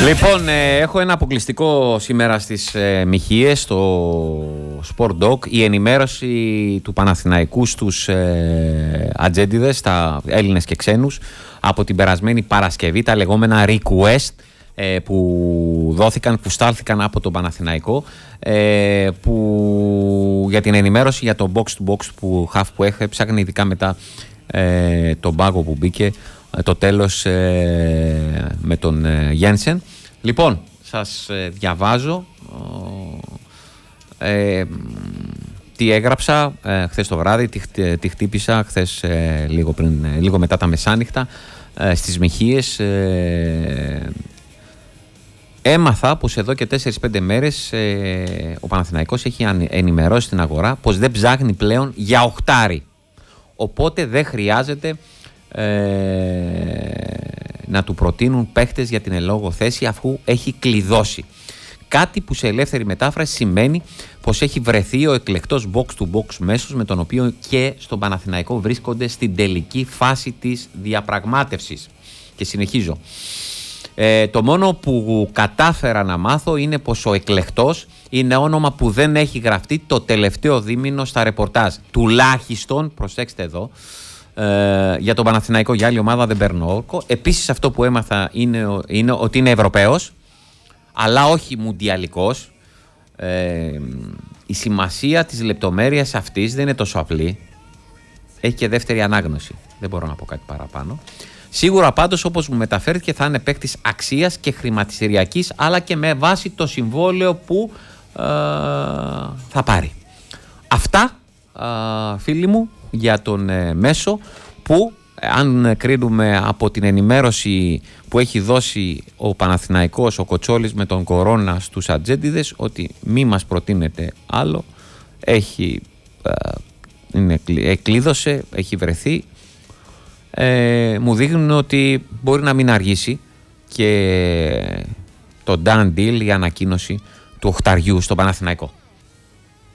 Λοιπόν, έχω ένα αποκλειστικό σήμερα στις Μιχίες, στο Sport Dog, η ενημέρωση του Παναθηναϊκού στους ατζέντιδες, τα Έλληνες και ξένους, από την περασμένη Παρασκευή, τα λεγόμενα request που δόθηκαν, που στάλθηκαν από τον Παναθηναϊκό, που για την ενημέρωση για το box to box που έψαχνε ειδικά μετά τον πάγο που μπήκε το τέλος με τον Γένσεν. Λοιπόν, σας διαβάζω τι έγραψα χθες το βράδυ, τι χτύπησα χθες λίγο μετά τα μεσάνυχτα στις Μιχίες. Έμαθα πως εδώ και 4-5 μέρες ο Παναθηναϊκός έχει ενημερώσει την αγορά πως δεν ψάχνει πλέον για οχτάρι. Οπότε δεν χρειάζεται να του προτείνουν παίχτες για την ελόγω θέση, αφού έχει κλειδώσει. Κάτι που σε ελεύθερη μετάφραση σημαίνει πως έχει βρεθεί ο εκλεκτός box to box μέσος, με τον οποίο και στον Παναθηναϊκό βρίσκονται στην τελική φάση της διαπραγμάτευσης. Και συνεχίζω. Το μόνο που κατάφερα να μάθω είναι πως ο εκλεκτός είναι όνομα που δεν έχει γραφτεί το τελευταίο δίμηνο στα ρεπορτάζ. Τουλάχιστον, προσέξτε εδώ, για τον Παναθηναϊκό, για άλλη ομάδα δεν παίρνω όρκο. Επίσης, αυτό που έμαθα είναι ότι είναι Ευρωπαίος, αλλά όχι μουντιαλικός. Η σημασία της λεπτομέρειας αυτής δεν είναι τόσο απλή. Έχει και δεύτερη ανάγνωση. Δεν μπορώ να πω κάτι παραπάνω. Σίγουρα πάντως, όπως μου μεταφέρθηκε, θα είναι παίκτης αξίας και χρηματιστηριακής, αλλά και με βάση το συμβόλαιο που θα πάρει. Αυτά, φίλοι μου, για τον μέσο, που αν κρίνουμε από την ενημέρωση που έχει δώσει ο Παναθηναϊκός, ο Κοτσόλης με τον Κορώνα στους ατζέντιδες, ότι μη μας προτείνετε άλλο, κλείδωσε, έχει βρεθεί, μου δείχνουν ότι μπορεί να μην αργήσει και το done deal, η ανακοίνωση του οχταριού στο Παναθηναϊκό.